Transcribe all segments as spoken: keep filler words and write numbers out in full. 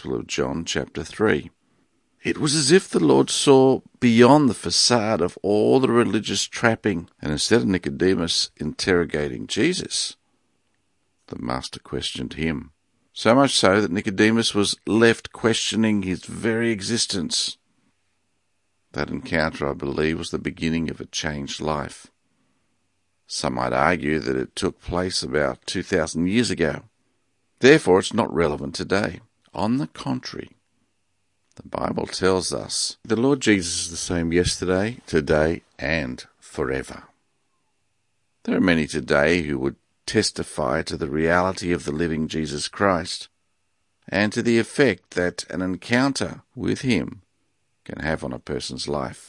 Gospel of John, chapter three. It was as if the Lord saw beyond the facade of all the religious trapping, and instead of Nicodemus interrogating Jesus, the Master questioned him. So much so that Nicodemus was left questioning his very existence. That encounter, I believe, was the beginning of a changed life. Some might argue that it took place about two thousand years ago. Therefore, it's not relevant today. On the contrary, the Bible tells us the Lord Jesus is the same yesterday, today, and forever. There are many today who would testify to the reality of the living Jesus Christ and to the effect that an encounter with him can have on a person's life.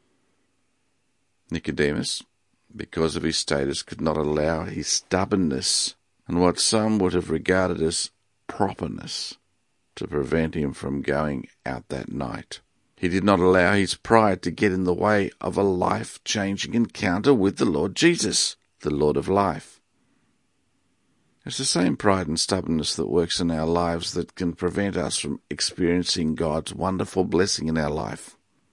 Nicodemus, because of his status, could not allow his stubbornness and what some would have regarded as properness to prevent him from going out that night. He did not allow his pride to get in the way of a life-changing encounter with the Lord Jesus, the Lord of life. It's the same pride and stubbornness that works in our lives that can prevent us from experiencing God's wonderful blessing in our life.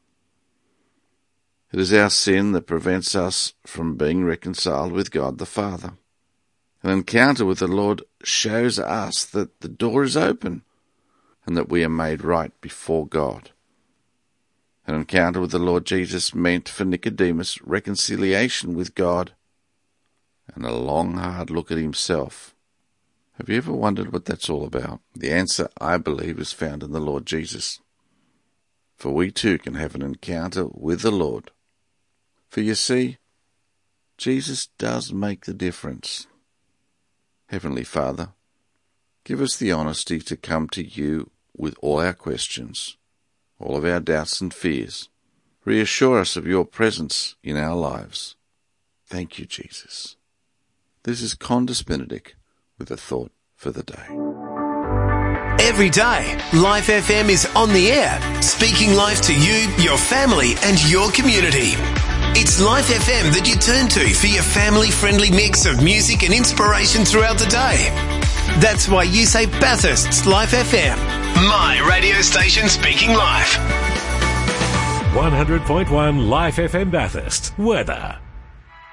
It is our sin that prevents us from being reconciled with God the Father. An encounter with the Lord shows us that the door is open and that we are made right before God. An encounter with the Lord Jesus meant for Nicodemus reconciliation with God and a long, hard look at himself. Have you ever wondered what that's all about? The answer, I believe, is found in the Lord Jesus. For we too can have an encounter with the Lord. For you see, Jesus does make the difference. Heavenly Father, give us the honesty to come to you with all our questions, all of our doubts and fears. Reassure us of your presence in our lives. Thank you, Jesus. This is Condis Benedict with a thought for the day. Every day, Life F M is on the air, speaking life to you, your family and your community. It's Life F M that you turn to for your family-friendly mix of music and inspiration throughout the day. That's why you say Bathurst's Life F M. My radio station speaking life. one hundred point one Life F M Bathurst. Weather.